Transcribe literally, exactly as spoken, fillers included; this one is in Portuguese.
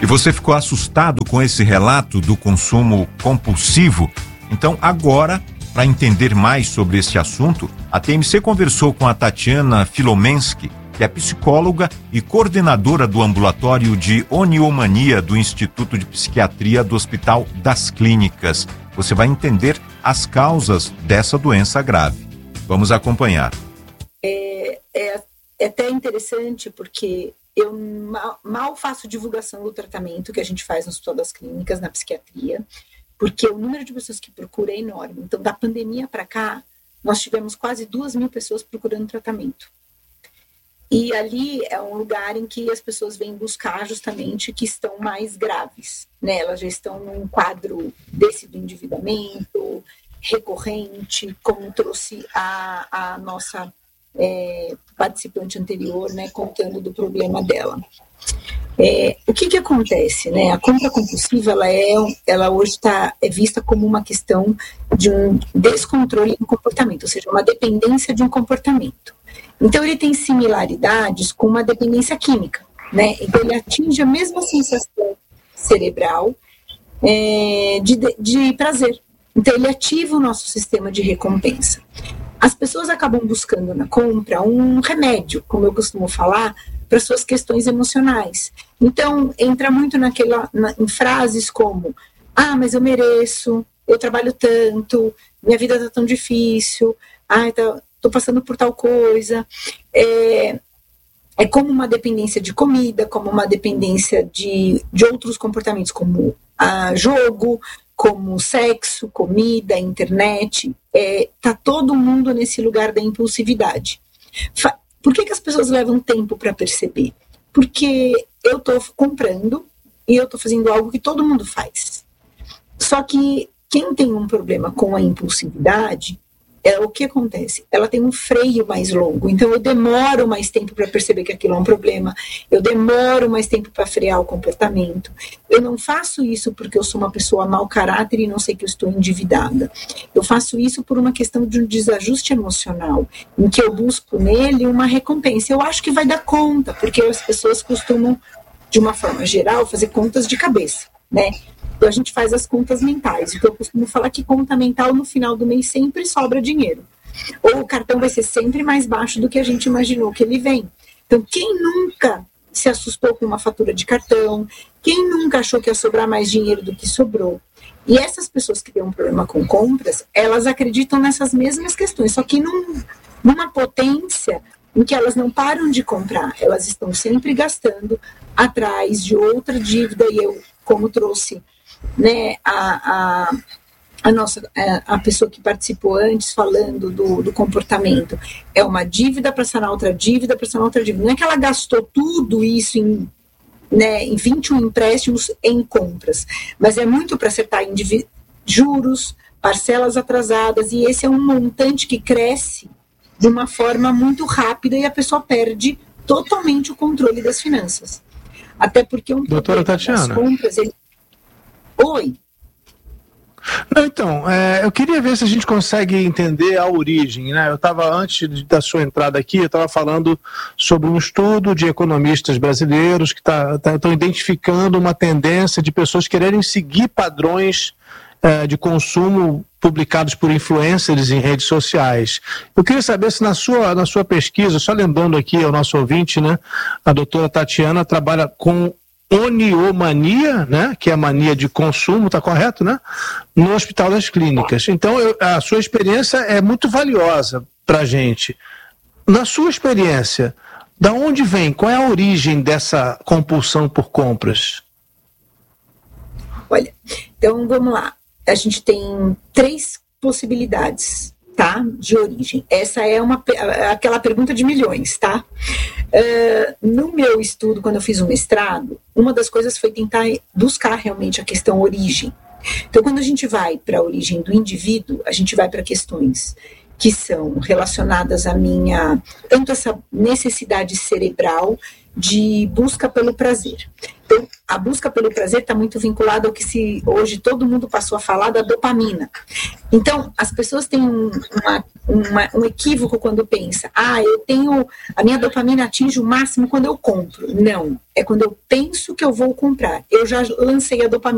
E você ficou assustado com esse relato do consumo compulsivo? Então, agora, para entender mais sobre esse assunto, a T M C conversou com a Tatiana Filomensky, que é psicóloga e coordenadora do ambulatório de oniomania do Instituto de Psiquiatria do Hospital das Clínicas. Você vai entender as causas dessa doença grave. Vamos acompanhar. É, é, é até interessante porque eu mal, mal faço divulgação do tratamento que a gente faz no Hospital das Clínicas, na psiquiatria, porque o número de pessoas que procuram é enorme. Então, da pandemia para cá, nós tivemos quase duas mil pessoas procurando tratamento. E ali é um lugar em que as pessoas vêm buscar justamente que estão mais graves, né? Elas já estão num quadro desse do endividamento recorrente, como trouxe a, a nossa é, participante anterior, né, contando do problema dela. É, o que que acontece, né? A compra compulsiva, ela, é, ela hoje está é vista como uma questão de um descontrole do comportamento, ou seja, uma dependência de um comportamento. Então, ele tem similaridades com uma dependência química, né? Então, ele atinge a mesma sensação cerebral é, de, de prazer. Então, ele ativa o nosso sistema de recompensa. As pessoas acabam buscando na compra um remédio, como eu costumo falar, para suas questões emocionais. Então, entra muito naquela, na, em frases como: ah, mas eu mereço, eu trabalho tanto, minha vida está tão difícil, ah, tá, estou passando por tal coisa. É, é como uma dependência de comida, como uma dependência de, de outros comportamentos, como ah, jogo, como sexo, comida, internet. É, tá todo mundo nesse lugar da impulsividade. Fa- Por que que as pessoas levam tempo para perceber? Porque eu estou comprando e eu estou fazendo algo que todo mundo faz. Só que quem tem um problema com a impulsividade, é o que acontece? Ela tem um freio mais longo, então eu demoro mais tempo para perceber que aquilo é um problema, eu demoro mais tempo para frear o comportamento. Eu não faço isso porque eu sou uma pessoa mau caráter e não sei que eu estou endividada. Eu faço isso por uma questão de um desajuste emocional, em que eu busco nele uma recompensa. Eu acho que vai dar conta, porque as pessoas costumam, de uma forma geral, fazer contas de cabeça, né? Então a gente faz as contas mentais. Então eu costumo falar que conta mental no final do mês sempre sobra dinheiro. Ou o cartão vai ser sempre mais baixo do que a gente imaginou que ele vem. Então quem nunca se assustou com uma fatura de cartão? Quem nunca achou que ia sobrar mais dinheiro do que sobrou? E essas pessoas que têm um problema com compras, elas acreditam nessas mesmas questões, só que num, numa potência em que elas não param de comprar. Elas estão sempre gastando atrás de outra dívida. E eu, como trouxe, né, a, a, a nossa a pessoa que participou antes falando do, do comportamento, é uma dívida para sanar outra dívida para sanar outra dívida. Não é que ela gastou tudo isso em, né, em vinte e um empréstimos em compras, mas é muito para acertar indiví- juros, parcelas atrasadas, e esse é um montante que cresce de uma forma muito rápida e a pessoa perde totalmente o controle das finanças. Até porque um Doutora Tatiana, das compras, ele... Oi. Não, então, é, eu queria ver se a gente consegue entender a origem, né? Eu estava, antes da sua entrada aqui, eu estava falando sobre um estudo de economistas brasileiros que estão tá, tá, identificando uma tendência de pessoas quererem seguir padrões é, de consumo publicados por influencers em redes sociais. Eu queria saber se na sua, na sua pesquisa, só lembrando aqui ao nosso ouvinte, né, a doutora Tatiana trabalha com oniomania, né, que é a mania de consumo, está correto, né, no Hospital das Clínicas. Então, eu, a sua experiência é muito valiosa para a gente. Na sua experiência, da onde vem, qual é a origem dessa compulsão por compras? Olha, então vamos lá. A gente tem três possibilidades, tá, de origem. Essa é uma, aquela pergunta de milhões, tá? Uh, no meu estudo, quando eu fiz o mestrado, uma das coisas foi tentar buscar realmente a questão origem. Então, quando a gente vai para a origem do indivíduo, a gente vai para questões que são relacionadas à minha, tanto essa necessidade cerebral de busca pelo prazer. Então, a busca pelo prazer está muito vinculada ao que se, hoje todo mundo passou a falar da dopamina. Então, as pessoas têm um, uma, uma, um equívoco quando pensa, ah, eu tenho, a minha dopamina atinge o máximo quando eu compro. Não, é quando eu penso que eu vou comprar. Eu já lancei a dopamina